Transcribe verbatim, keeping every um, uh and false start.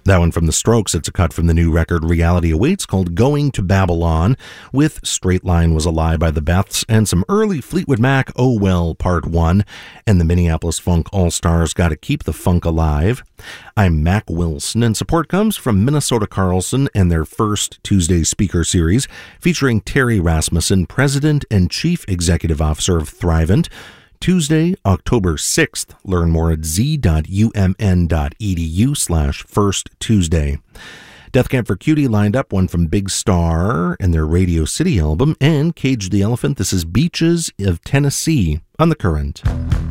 That one from The Strokes. It's a cut from the new record Reality Awaits called Going to Babylon, with Straight Line Was a Lie by the Beths and some early Fleetwood Mac Oh Well Part one, and the Minneapolis Funk All-Stars Gotta Keep the Funk Alive. I'm Mac Wilson, and support comes from Minnesota Carlson and their first Tuesday speaker series featuring Terry Rasmussen, President and Chief Executive Officer of Thrivent. Tuesday, October sixth. Learn more at z.umn.edu slash first Tuesday. Death Camp for Cutie lined up one from Big Star and their Radio City album, and Cage the Elephant. This is Beaches of Tennessee on The Current.